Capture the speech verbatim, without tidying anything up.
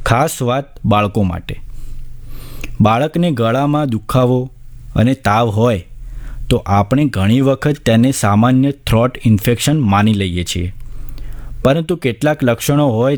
ખાસ વાત બાળકો માટે. બાળકને ગળામાં દુખાવો અને તાવ હોય તો આપણે ઘણી વખત તેને સામાન્ય થ્રોટ ઇન્ફેક્શન માની લઈએ છીએ, પરંતુ કેટલાક લક્ષણો હોય